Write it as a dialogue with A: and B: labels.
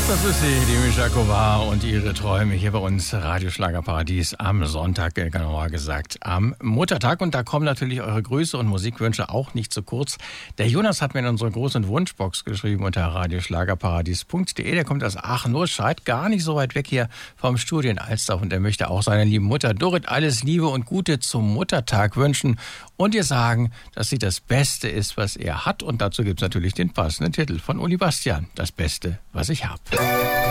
A: Das ist sie, die Mischa Kovar und ihre Träume hier bei uns Radioschlagerparadies am Sonntag, genauer gesagt am Muttertag. Und da kommen natürlich eure Grüße und Musikwünsche auch nicht zu kurz. Der Jonas hat mir in unsere großen Wunschbox geschrieben unter radioschlagerparadies.de. Der kommt aus Aachen-Urscheid, gar nicht so weit weg hier vom Studio in Alsdorf. Und er möchte auch seiner lieben Mutter Dorit alles Liebe und Gute zum Muttertag wünschen und ihr sagen, dass sie das Beste ist, was er hat. Und dazu gibt es natürlich den passenden Titel von Uli Bastian, Das Beste, was ich hab.